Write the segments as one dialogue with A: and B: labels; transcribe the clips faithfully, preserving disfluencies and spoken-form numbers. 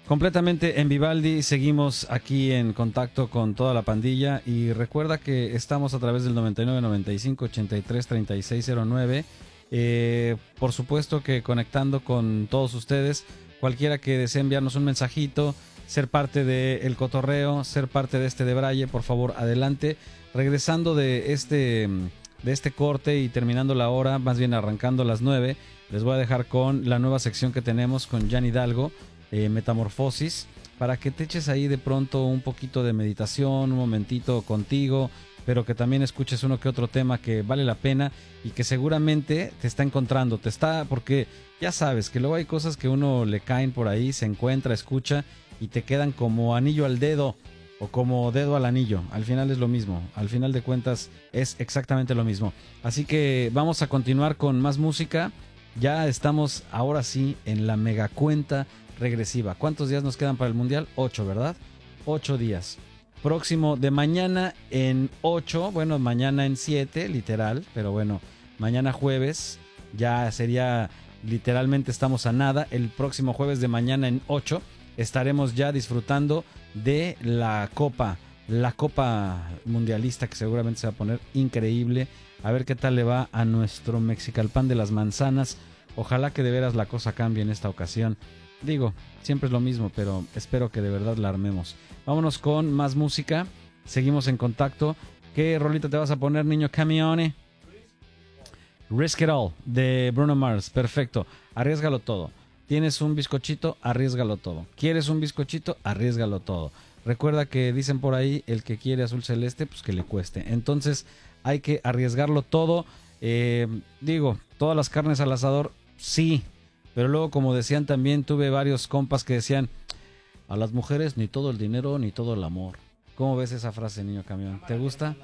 A: Completamente en Vivaldi, seguimos aquí en contacto con toda la pandilla y recuerda que estamos a través del noventa y nueve noventa y cinco ochenta y tres treinta y seis cero nueve, eh, por supuesto que conectando con todos ustedes, cualquiera que desee enviarnos un mensajito, ser parte del cotorreo, ser parte de este debraye, por favor adelante. Regresando de este, de este corte y terminando la hora, más bien arrancando las nueve, les voy a dejar con la nueva sección que tenemos con Jan Hidalgo, Eh, Metamorfosis, para que te eches ahí de pronto un poquito de meditación, un momentito contigo, pero que también escuches uno que otro tema que vale la pena y que seguramente te está encontrando, te está, porque ya sabes que luego hay cosas que uno le caen por ahí, se encuentra, escucha y te quedan como anillo al dedo o como dedo al anillo. Al final es lo mismo, al final de cuentas es exactamente lo mismo. Así que vamos a continuar con más música. Ya estamos ahora sí en la mega cuenta regresiva. ¿Cuántos días nos quedan para el mundial? Ocho, ¿verdad? Ocho días. Próximo de mañana en ocho, bueno, mañana en siete, literal, pero bueno, mañana jueves, ya sería, literalmente estamos a nada. El próximo jueves de mañana en ocho estaremos ya disfrutando de la Copa, la Copa Mundialista, que seguramente se va a poner increíble. A ver qué tal le va a nuestro Mexicalpan de las Manzanas. Ojalá que de veras la cosa cambie en esta ocasión. Digo, siempre es lo mismo, pero espero que de verdad la armemos. Vámonos con más música. Seguimos en contacto. ¿Qué rolita te vas a poner, niño Camione? Risk It All, de Bruno Mars. Perfecto. Arriésgalo todo. ¿Tienes un bizcochito? Arriésgalo todo. ¿Quieres un bizcochito? Arriésgalo todo. Recuerda que dicen por ahí, el que quiere azul celeste, pues que le cueste. Entonces hay que arriesgarlo todo. Eh, digo, todas las carnes al asador, sí. Pero luego, como decían también, tuve varios compas que decían, a las mujeres ni todo el dinero ni todo el amor. ¿Cómo ves esa frase, niño camión? ¿Te gusta?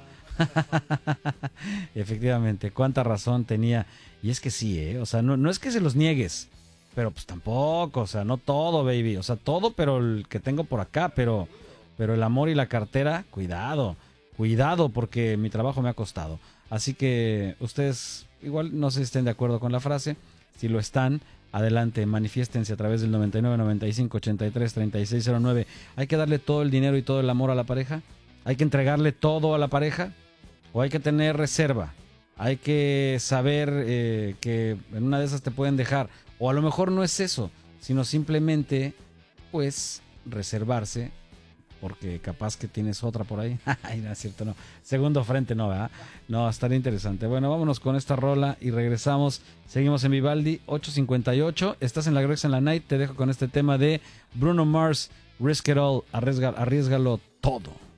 A: Efectivamente, cuánta razón tenía. Y es que sí, ¿eh? O sea, no, no es que se los niegues, pero pues tampoco, o sea, no todo, baby. O sea, todo, pero el que tengo por acá, pero, pero el amor y la cartera, cuidado, cuidado, porque mi trabajo me ha costado. Así que ustedes igual no sé si estén de acuerdo con la frase. Si lo están, adelante, manifiéstense a través del noventa y nueve noventa y cinco ochenta y tres treinta y seis cero nueve. ¿Hay que darle todo el dinero y todo el amor a la pareja? ¿Hay que entregarle todo a la pareja? ¿O hay que tener reserva? Hay que saber eh, que en una de esas te pueden dejar. O a lo mejor no es eso, sino simplemente, pues, reservarse, porque capaz que tienes otra por ahí. Ay, no es cierto, no. Segundo frente no, ¿verdad? No, estaría interesante. Bueno, vámonos con esta rola y regresamos. Seguimos en Vivaldi, ocho cincuenta y ocho. Estás en la Grexa en la Night. Te dejo con este tema de Bruno Mars, Risk It All. Arriesga, arriesgalo todo.